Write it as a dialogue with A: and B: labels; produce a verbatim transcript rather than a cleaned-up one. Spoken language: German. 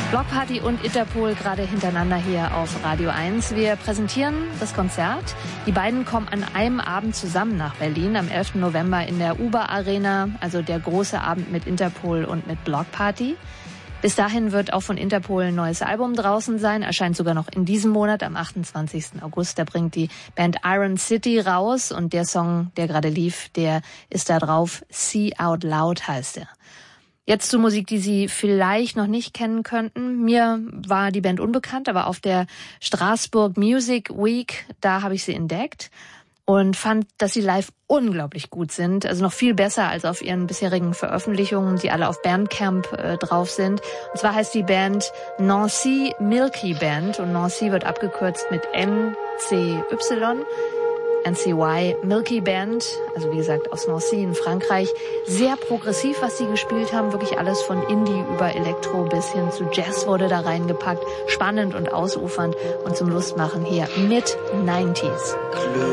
A: Block Party und Interpol gerade hintereinander hier auf Radio eins. Wir präsentieren das Konzert. Die beiden kommen an einem Abend zusammen nach Berlin, am elften November in der U B A Arena, also der große Abend mit Interpol und mit Block Party. Bis dahin wird auch von Interpol ein neues Album draußen sein, erscheint sogar noch in diesem Monat, am achtundzwanzigsten August. Da bringt die Band Iron City raus und der Song, der gerade lief, der ist da drauf. See Out Loud heißt er. Jetzt zur Musik, die Sie vielleicht noch nicht kennen könnten. Mir war die Band unbekannt, aber auf der Straßburg Music Week, da habe ich sie entdeckt und fand, dass sie live unglaublich gut sind. Also noch viel besser als auf ihren bisherigen Veröffentlichungen, die alle auf Bandcamp äh, drauf sind. Und zwar heißt die Band Nancy Milky Band und Nancy wird abgekürzt mit N C Y. N C Y Milky Band, also wie gesagt aus Nancy in Frankreich. Sehr progressiv, was sie gespielt haben. Wirklich alles von Indie über Elektro bis hin zu Jazz wurde da reingepackt. Spannend und ausufernd und zum Lustmachen hier mit neunziger.